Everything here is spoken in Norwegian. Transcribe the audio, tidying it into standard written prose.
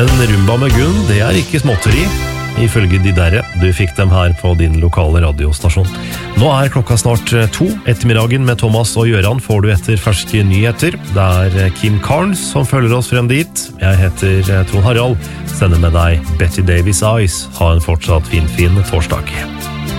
En rumba med Gunn, det ikke småtteri. Ifølge de derre, du fikk dem her på din lokale radiostasjon. Nå klokka snart 2. Ettermiddagen med Thomas og Gjøran får du etter ferske nyheter. Det Kim Carnes som følger oss frem dit. Jeg heter Trond Harald. Sender med deg Betty Davis Eyes. Ha en fortsatt fin torsdag.